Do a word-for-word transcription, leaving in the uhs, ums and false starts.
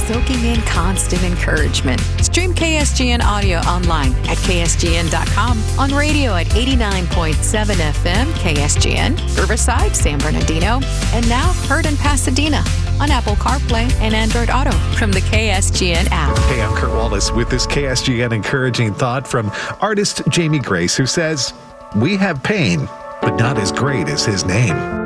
soaking in constant encouragement. Stream K S G N audio online at K S G N dot com, on radio at eighty-nine point seven F M K S G N, Riverside, San Bernardino, and now heard in Pasadena on Apple CarPlay and Android Auto from the K S G N app. Hey, I'm Kurt Wallace with this K S G N encouraging thought from artist Jamie Grace, who says, "We have pain, but not as great as his name."